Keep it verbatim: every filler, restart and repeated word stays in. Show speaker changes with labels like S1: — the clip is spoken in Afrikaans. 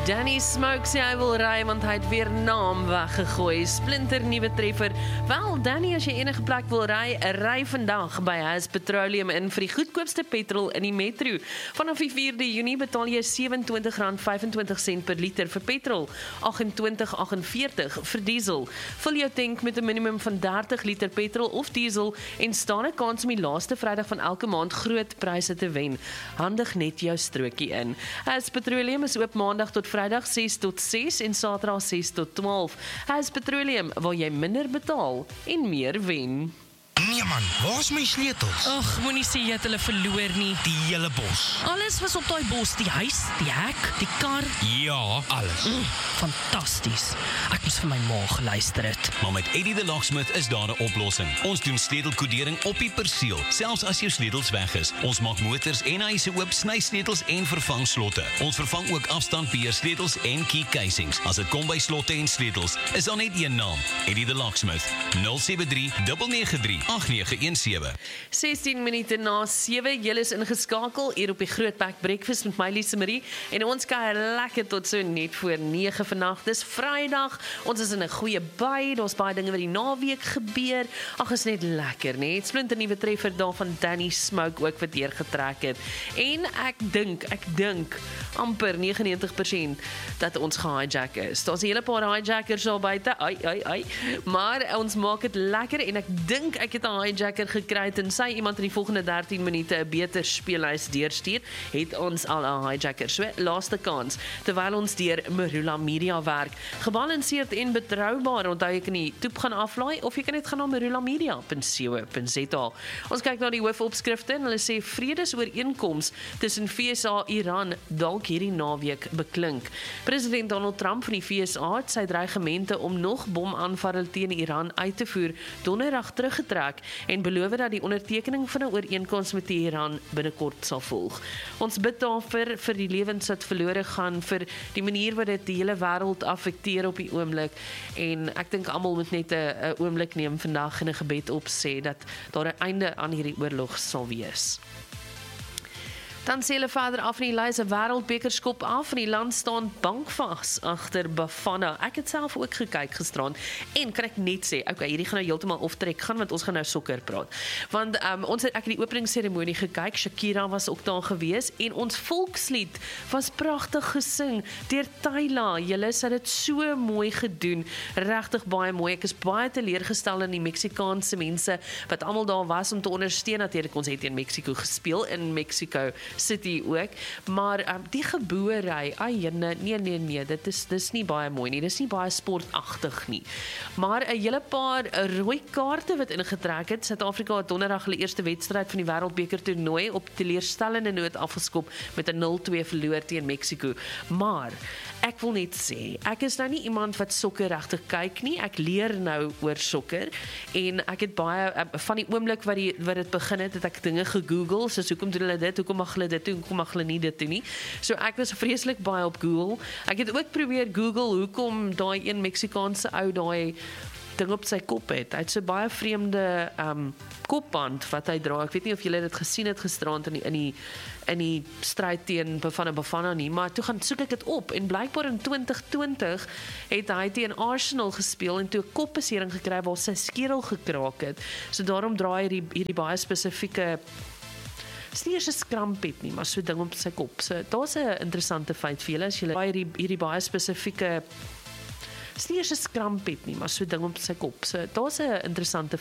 S1: Danny Smoke sê hy wil ry want hy het weer naam weggegooi. Splinter nuwe treffer. Wel, Danny, as jy enige plek wil ry, ry vandag by Has Petroleum in vir die goedkoopste petrol in die metro. Vanaf die vierde Junie betaal jy sewe-en-twintig rand vyf-en-twintig sent per liter vir petrol, agt-en-twintig agt en veertig vir diesel. Vul jou tank met 'n minimum van dertig liter petrol of diesel en staan 'n kans om die laaste Vrydag van elke maand groot pryse te wen. Handig net jou strokie in. Has Petroleum is oop maandag tot Vrydag ses tot ses en Saterdag ses tot twaalf. Has Petroleum, waar jy minder betaal en meer wen.
S2: Nee man, waar is my sleutels?
S3: Ag, moenie sê jy het hulle verloor nie.
S2: Die hele bos.
S3: Alles was op daai bos, die huis, die hek, die kar.
S2: Ja, alles.
S3: Mm, fantasties. Ek moes vir my ma geluister het.
S4: Maar met Eddie the Locksmith is daar 'n oplossing. Ons doen sleutelkodering op die perseel, selfs as jou sleutels weg is. Ons maak motors en huise oop, sny sleutels en vervang slotte. Ons vervang ook afstandbeheer sleutels en key casings. As dit kom by slotte en sleutels, is daar net een naam, Eddie the Locksmith. nul sewe drie nege drie agt nege een sewe.
S1: sestien minute na sewe, julle is ingeskakel hier op die Grootbek Breakfast met my Lise Marie en ons kuier lekker tot so net voor nege vanaand. Dis Vrydag, ons is in 'n goeie bui, daar's baie dinge wat die naweek gebeur. Ag, is net lekker, né? Nee? Splinter nuwe treffer daar van Danny Smoke ook wat deurgetrek het. En ek dink, ek dink amper negenennegentig persent dat ons gehijack is. Daar's 'n hele paar hijackers al buite. Ai ai ai. Maar ons maak dit lekker en ek dink ek het 'n hijacker gekry en sy iemand in die volgende dertien minute 'n beter speellys deurstuur, het ons al 'n hijacker. So, laaste kans, terwyl ons deur Marula Media werk. Gebalanseerd en betroubaar, onthou jy kan die toep gaan aflaai, of jy kan net gaan na marula media punt co punt za. Ons kyk na die hoofopskrifte en hulle sê vredesooreenkoms tussen V S A en Iran dalk hierdie naweek beklink. President Donald Trump van die V S A het sy dreigemente om nog bomaanvalle teen Iran uit te voer donderdag teruggetrek en beloof dat die ondertekening van 'n ooreenkoms met Iran binnekort sal volg. Ons bid daarvoor vir die lewens wat verlore gaan, vir die manier wat dit die hele wêreld affekteer op die oomblik, en ek dink almal moet net 'n oomblik neem vandag en 'n gebed opsê dat daar 'n einde aan hierdie oorlog sal wees. Dan sê hulle verder af in die lys 'n wêreldbekerskop af en die land staan bankvas agter Bafana. Ek het self ook gekyk gisteraan en kan ek net sê, okay, hierdie gaan nou heeltemal optrek gaan want ons gaan nou sokker praat. Want um, ons het ek het die openingsseremonie gekyk, Shakira was ook daar gewees en ons volkslied was pragtig gesing deur Tyla. Julle het dit so mooi gedoen, regtig baie mooi. Ek is baie teleurgestel in die Meksikaanse mense wat almal daar was om te ondersteun. Natuurlik, ons het in Mexico gespeel, in Mexico City ook, maar um, die geboorry, ai nee, nee, nee, nee, dit is, dit is nie baie mooi nie, dit is nie baie sportagtig nie, maar 'n hele paar rooi kaarte wat ingetrek het. Suid-Afrika het donderdag hulle eerste wedstryd van die wêreldbeker toernooi op teleurstellende noot afgeskop met 'n nul twee verloor teen Mexico, maar ek wil net sê, ek is nou nie iemand wat sokker regtig kyk nie, ek leer nou oor sokker, en ek het baie, van die oomblik wat, die, wat het begin het, het ek dinge gegoogel, soos hoekom doen hulle dit, hoekom mag hulle dit doen, hoekom mag hulle nie dit doen nie, so ek was vreeslik baie op Google. Ek het ook probeer Google, hoekom daai een Meksikaanse ou daai ding op sy kop het. Hy het so baie vreemde um, kopband wat hy dra. Ek weet nie of julle dit gesien het gisterand in die, in die, in die stryd teen Bafana Bafana nie, maar toe gaan soek ek dit op, en blykbaar in twintig twintig het hy teen Arsenal gespeel, en toe 'n kopbesering gekry waar sy skedel gekraak het, so daarom dra hy hierdie, hierdie baie spesifieke, is nie eers 'n skrampet nie, maar so ding op sy kop. So daar's 'n interessante feit vir julle, as julle hierdie, hierdie baie spesifieke, is nie eers 'n skrampet nie, maar so ding op sy kop. So daar's 'n interessante